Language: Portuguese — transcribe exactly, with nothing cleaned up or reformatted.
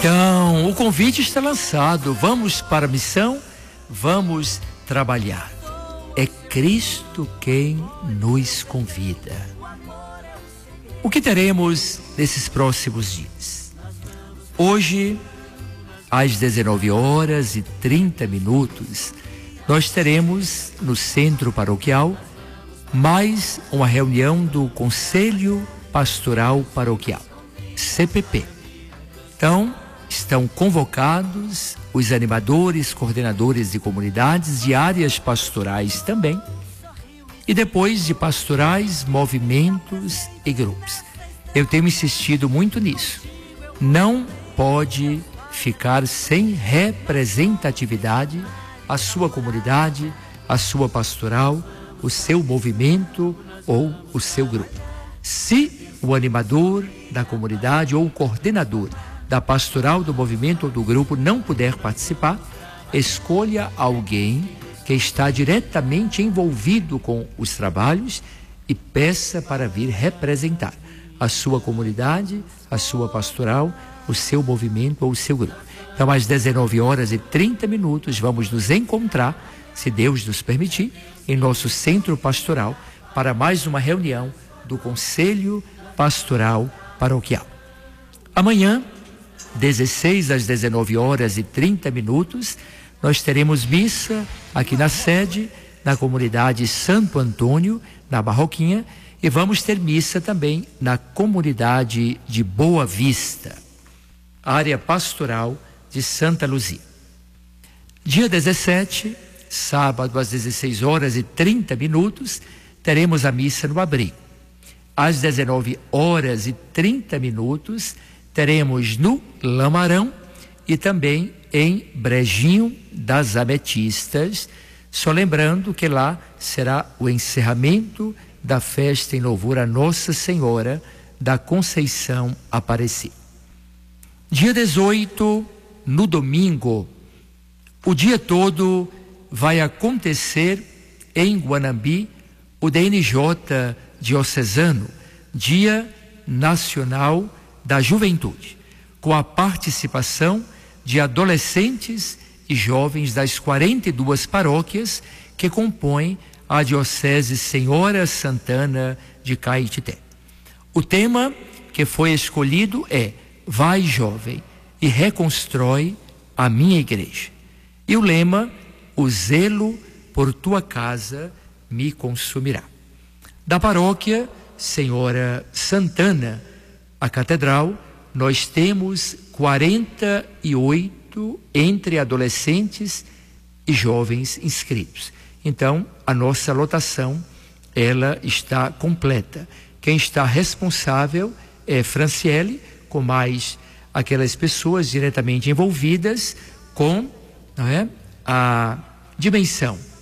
Então, o convite está lançado. Vamos para a missão, vamos trabalhar. É Cristo quem nos convida. O que teremos nesses próximos dias? Hoje, às dezenove horas e trinta minutos, nós teremos no Centro Paroquial mais uma reunião do Conselho Pastoral Paroquial, C P P. Então, estão convocados os animadores, coordenadores de comunidades, de áreas pastorais também, e depois de pastorais, movimentos e grupos. Eu tenho insistido muito nisso. Não pode ficar sem representatividade a sua comunidade, a sua pastoral, o seu movimento ou o seu grupo. Se o animador da comunidade ou o coordenador da pastoral, do movimento ou do grupo não puder participar, escolha alguém que está diretamente envolvido com os trabalhos e peça para vir representar a sua comunidade, a sua pastoral, o seu movimento ou o seu grupo. Então, às dezenove horas e trinta minutos, vamos nos encontrar, se Deus nos permitir, em nosso centro pastoral, para mais uma reunião do Conselho Pastoral Paroquial. Amanhã, dezesseis às dezenove horas e trinta minutos, nós teremos missa aqui na sede, na comunidade Santo Antônio, na Barroquinha, e vamos ter missa também na comunidade de Boa Vista, área pastoral de Santa Luzia. Dia dezessete, sábado às dezesseis horas e trinta minutos, teremos a missa no Abrigo. Às dezenove horas e trinta minutos, teremos no Lamarão e também em Brejinho das Ametistas, só lembrando que lá será o encerramento da festa em louvor a Nossa Senhora da Conceição Aparecida. Dia dezoito, no domingo, o dia todo vai acontecer em Guanambi o D N J diocesano, Dia Nacional da Juventude, com a participação de adolescentes e jovens das quarenta e duas paróquias que compõem a Diocese Senhora Santana de Caetité. O tema que foi escolhido é Vai, jovem, e reconstrói a minha igreja. E o lema, o zelo por tua casa me consumirá. Da paróquia Senhora Santana, a catedral, nós temos quarenta e oito entre adolescentes e jovens inscritos. Então, a nossa lotação, ela está completa. Quem está responsável é Franciele, com mais aquelas pessoas diretamente envolvidas com, não é, a dimensão